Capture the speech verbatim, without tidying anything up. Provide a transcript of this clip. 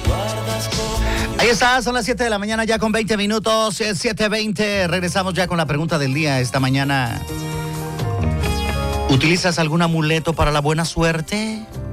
Ahí está, son las siete de la mañana ya con veinte minutos, siete veinte. Regresamos ya con la pregunta del día esta mañana. ¿Utilizas algún amuleto para la buena suerte?